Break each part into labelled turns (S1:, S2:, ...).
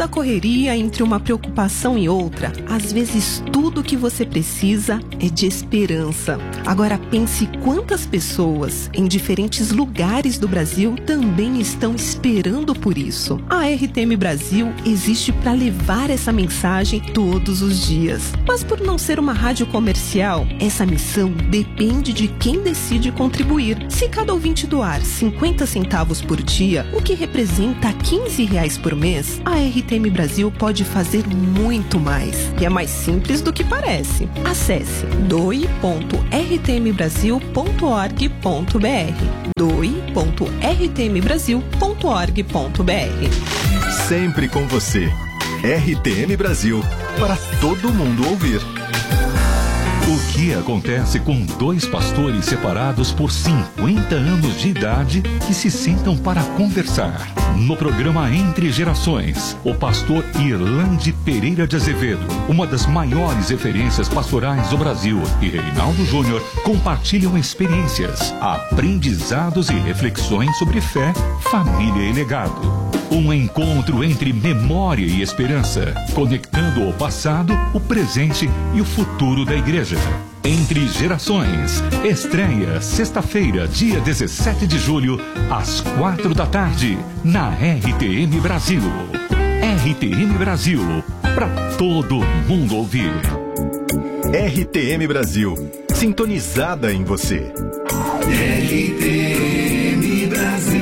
S1: da correria, entre uma preocupação e outra, às vezes tudo que você precisa é de esperança. Agora pense quantas pessoas em diferentes lugares do Brasil também estão esperando por isso. A RTM Brasil existe para levar essa mensagem todos os dias. Mas por não ser uma rádio comercial, essa missão depende de quem decide contribuir. Se cada ouvinte doar 50 centavos por dia, o que representa R$15 por mês, a RTM Brasil pode fazer muito mais. E é mais simples do que parece. Acesse doe.rtmbrasil.org.br doe.rtmbrasil.org.br.
S2: Sempre com você. RTM Brasil, para todo mundo ouvir.
S3: O que acontece com dois pastores separados por 50 anos de idade que se sentam para conversar? No programa Entre Gerações, o pastor Irlande Pereira de Azevedo, uma das maiores referências pastorais do Brasil, e Reinaldo Júnior compartilham experiências, aprendizados e reflexões sobre fé, família e legado. Um encontro entre memória e esperança, conectando o passado, o presente e o futuro da igreja. Entre Gerações, estreia sexta-feira, dia 17 de julho, às 4 da tarde, na RTM Brasil. RTM Brasil, para todo mundo ouvir.
S2: RTM Brasil, sintonizada em você.
S4: RTM Brasil.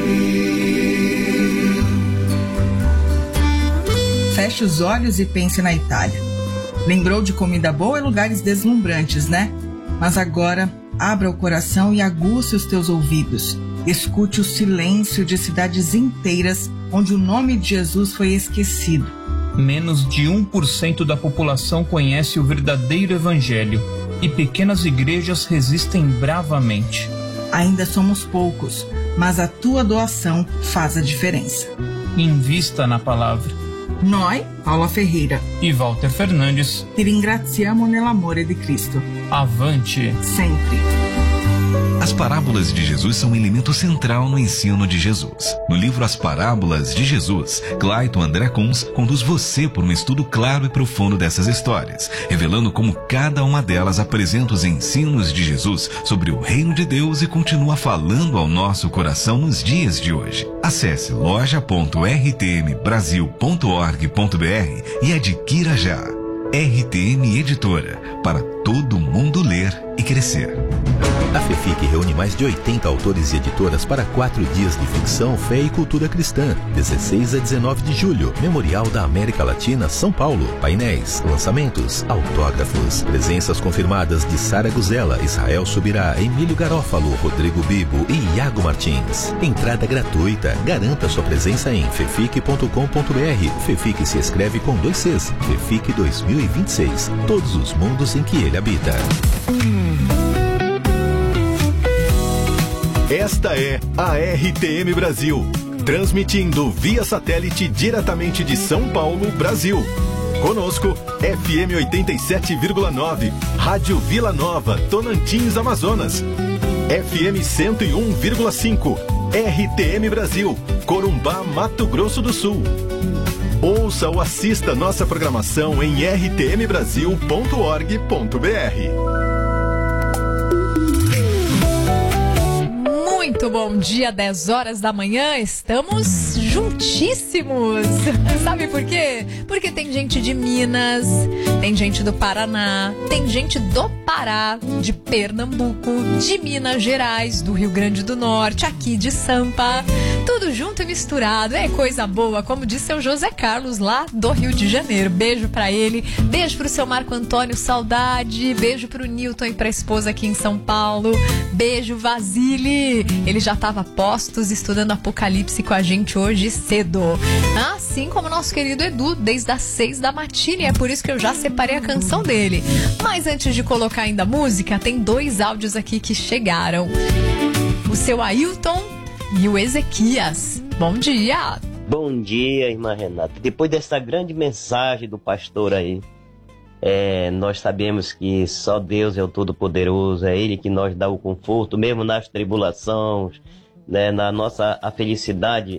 S5: Feche os olhos e pense na Itália. Lembrou de comida boa e lugares deslumbrantes, né? Mas agora, abra o coração e aguce os teus ouvidos. Escute o silêncio de cidades inteiras onde o nome de Jesus foi esquecido.
S6: Menos de 1% da população conhece o verdadeiro evangelho e pequenas igrejas resistem bravamente.
S5: Ainda somos poucos, mas a tua doação faz a diferença.
S6: Invista na palavra.
S5: Noi, Paula Ferreira
S6: e Walter Fernandes,
S5: ti ringraziamo nell'amore di Cristo.
S6: Avante!
S5: Sempre!
S7: As parábolas de Jesus são um elemento central no ensino de Jesus. No livro As Parábolas de Jesus, Clayton André Kunz conduz você por um estudo claro e profundo dessas histórias, revelando como cada uma delas apresenta os ensinos de Jesus sobre o reino de Deus e continua falando ao nosso coração nos dias de hoje. Acesse loja.rtmbrasil.org.br e adquira já. RTM Editora, para todo mundo ler e crescer.
S8: A FEFIC reúne mais de 80 autores e editoras para 4 dias de ficção, fé e cultura cristã. 16 a 19 de julho, Memorial da América Latina, São Paulo. Painéis, lançamentos, autógrafos. Presenças confirmadas de Sara Guzella, Israel Subirá, Emílio Garófalo, Rodrigo Bibo e Iago Martins. Entrada gratuita. Garanta sua presença em fefic.com.br. FEFIC se escreve com 2 Cs. FEFIC 2026. Todos os mundos em que ele habita.
S2: Esta é a RTM Brasil, transmitindo via satélite diretamente de São Paulo, Brasil. Conosco, FM 87,9, Rádio Vila Nova, Tonantins, Amazonas. FM 101,5, RTM Brasil, Corumbá, Mato Grosso do Sul. Ouça ou assista nossa programação em rtmbrasil.org.br.
S9: Muito bom dia, 10 horas da manhã, estamos juntíssimos. Sabe por quê? Porque tem gente de Minas, tem gente do Paraná, tem gente do Pará, de Pernambuco, de Minas Gerais, do Rio Grande do Norte, aqui de Sampa, tudo junto e misturado, é coisa boa, como disse seu José Carlos lá do Rio de Janeiro. Beijo pra ele, beijo pro seu Marco Antônio, saudade, beijo pro Newton e pra esposa aqui em São Paulo, beijo Vasile. Ele já estava postos estudando Apocalipse com a gente hoje cedo. Assim como nosso querido Edu, desde as 6 da matina. E é por isso que eu já separei a canção dele. Mas antes de colocar ainda a música, tem 2 áudios aqui que chegaram. O seu Ailton e o Ezequias. Bom dia!
S10: Bom dia, irmã Renata. Depois dessa grande mensagem do pastor aí, nós sabemos que só Deus é o Todo-Poderoso, é Ele que nos dá o conforto, mesmo nas tribulações, né, na nossa a felicidade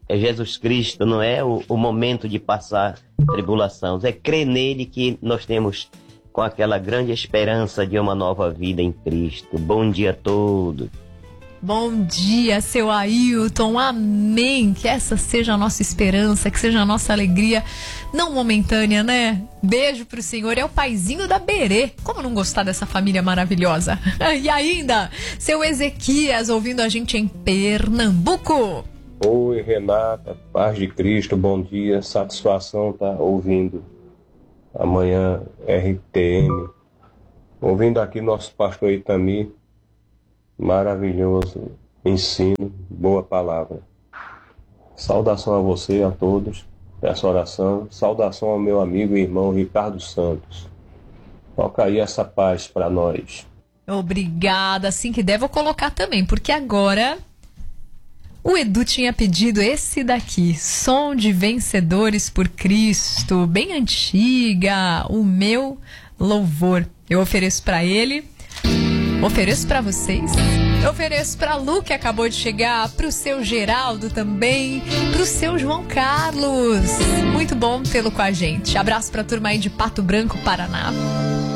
S10: é Jesus Cristo, não é o momento de passar tribulações. É crer nele que nós temos com aquela grande esperança de uma nova vida em Cristo. Bom dia a todos.
S9: Bom dia, seu Ailton, amém, que essa seja a nossa esperança, que seja a nossa alegria, não momentânea, né? Beijo pro senhor, é o paizinho da Berê, como não gostar dessa família maravilhosa? E ainda, seu Ezequias, ouvindo a gente em Pernambuco.
S4: Oi, Renata, paz de Cristo, bom dia, satisfação tá ouvindo amanhã RTM, ouvindo aqui nosso pastor Itami. Maravilhoso ensino, boa palavra. Saudação a você, a todos, dessa oração. Saudação ao meu amigo e irmão Ricardo Santos. Toca aí essa paz para nós.
S9: Obrigada, assim que der, vou colocar também, porque agora o Edu tinha pedido esse daqui, Som de Vencedores por Cristo, bem antiga, o meu louvor. Eu ofereço para ele. Ofereço pra vocês, ofereço pra Lu, que acabou de chegar, pro seu Geraldo também, pro seu João Carlos. Muito bom tê-lo com a gente. Abraço pra turma aí de Pato Branco, Paraná.